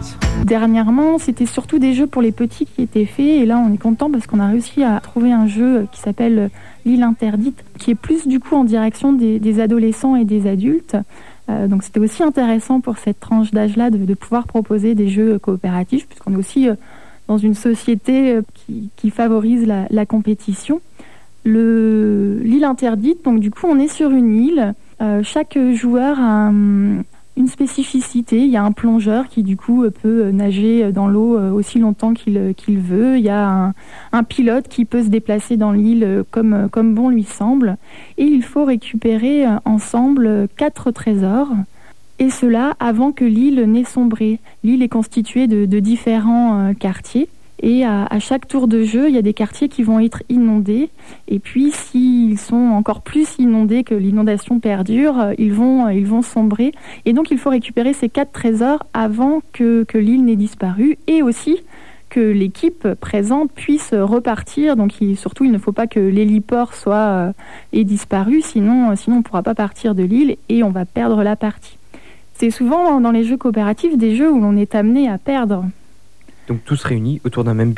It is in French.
Dernièrement, c'était surtout des jeux pour les petits qui étaient faits. Et là, on est content parce qu'on a réussi à trouver un jeu qui s'appelle L'île interdite, qui est plus du coup en direction des adolescents et des adultes. Donc c'était aussi intéressant pour cette tranche d'âge-là de pouvoir proposer des jeux coopératifs, puisqu'on est aussi dans une société qui favorise la compétition. L'île interdite, donc du coup on est sur une île. Chaque joueur a une spécificité. Il y a un plongeur qui du coup peut nager dans l'eau aussi longtemps qu'il veut. Il y a un pilote qui peut se déplacer dans l'île comme bon lui semble. Et il faut récupérer ensemble 4 trésors. Et cela avant que l'île n'ait sombré. L'île est constituée de différents quartiers. Et à chaque tour de jeu, il y a des quartiers qui vont être inondés. Et puis, s'ils sont encore plus inondés, que l'inondation perdure, ils vont sombrer. Et donc, il faut récupérer ces 4 trésors avant que l'île n'ait disparu. Et aussi que l'équipe présente puisse repartir. Donc, surtout, il ne faut pas que l'héliport ait disparu. Sinon, on ne pourra pas partir de l'île et on va perdre la partie. C'est souvent, dans les jeux coopératifs, des jeux où l'on est amené à perdre. Donc tous réunis autour d'un même but.